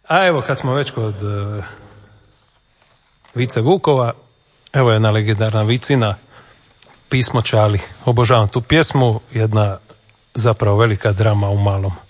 A evo kad smo već kod Vice Vukova, evo jedna legendarna vicina, Pismo Čali. Obožavam tu pjesmu, jedna zapravo velika drama u malom.